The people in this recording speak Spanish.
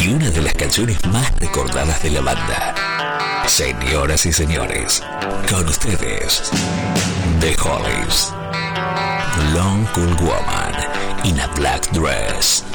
y una de las canciones más recordadas de la banda. Señoras y señores, con ustedes, The Hollies, Long Cool Woman in a Black Dress.